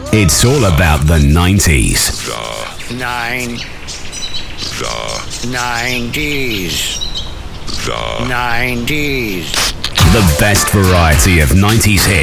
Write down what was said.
It's all about the 90s. The 90s. The 90s. The best variety of 90s hits.